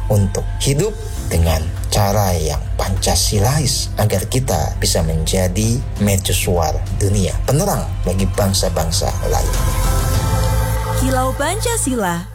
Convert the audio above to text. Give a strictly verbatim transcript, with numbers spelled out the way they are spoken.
untuk hidup dengan cara yang Pancasilais agar kita bisa menjadi mercusuar dunia, penerang bagi bangsa-bangsa lain. Kilau Pancasila